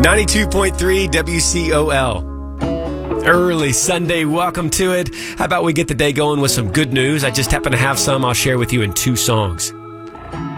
92.3 WCOL. Early Sunday, welcome to it. How about we get the day going with some good news? I just happen to have some I'll share with you in two songs.